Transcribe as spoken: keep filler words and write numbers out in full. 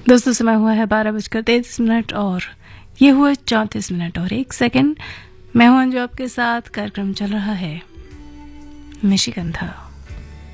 दोस्तों समय हुआ है बारह बजकर तैंतीस मिनट और ये हुआ चौंतीस मिनट और एक सेकंड। मैं हूं अंजू आपके साथ। कार्यक्रम चल रहा है निशिगंधा।